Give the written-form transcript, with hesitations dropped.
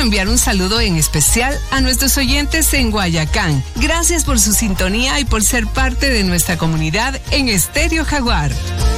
enviar un saludo en especial a nuestros oyentes en Guayacán. Gracias por su sintonía y por ser parte de nuestra comunidad en Estéreo Jaguar.